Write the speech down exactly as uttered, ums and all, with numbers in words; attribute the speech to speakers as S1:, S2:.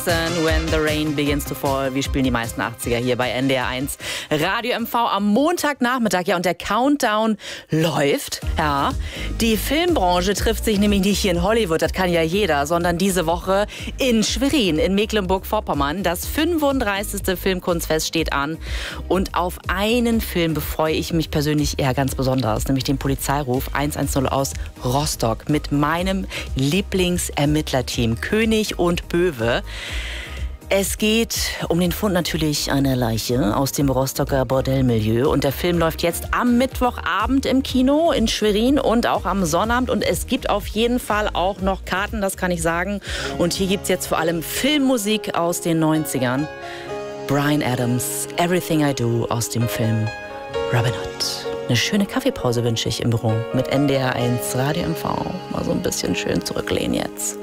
S1: Jackson, When the Rain Begins to Fall. Wir spielen die meisten achtziger hier bei N D R eins Radio M V am Montagnachmittag. Ja, und der Countdown läuft. Ja, die Filmbranche trifft sich nämlich nicht hier in Hollywood, das kann ja jeder, sondern diese Woche in Schwerin in Mecklenburg-Vorpommern. Das fünfunddreißigste Filmkunstfest steht an. Und auf einen Film befreue ich mich persönlich eher ganz besonders, nämlich den Polizeiruf hundertzehn aus Rostock mit meinem Lieblingsermittlerteam König und Böwe. Es geht um den Fund natürlich einer Leiche aus dem Rostocker Bordellmilieu. Und der Film läuft jetzt am Mittwochabend im Kino in Schwerin und auch am Sonnabend. Und es gibt auf jeden Fall auch noch Karten, das kann ich sagen. Und hier gibt es jetzt vor allem Filmmusik aus den neunzigern. Bryan Adams, Everything I Do aus dem Film Robin Hood. Eine schöne Kaffeepause wünsche ich im Büro mit N D R eins Radio M V. Mal so ein bisschen schön zurücklehnen jetzt.